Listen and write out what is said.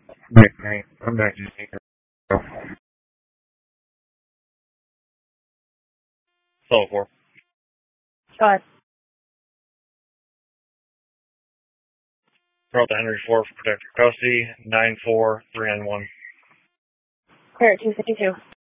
I'm back to Solo 4. Go ahead. Throughout the Henry 4 for protective custody, 94391. Clear at 252.